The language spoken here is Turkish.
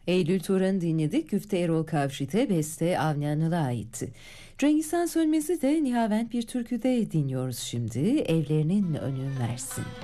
Eylül Turan'ı dinledik. Güfte Erol Kavşit'e, beste Avni aitti. Cengizhan Sönmez'i de Nihavent bir türküde dinliyoruz şimdi. Evlerinin önü Mersin.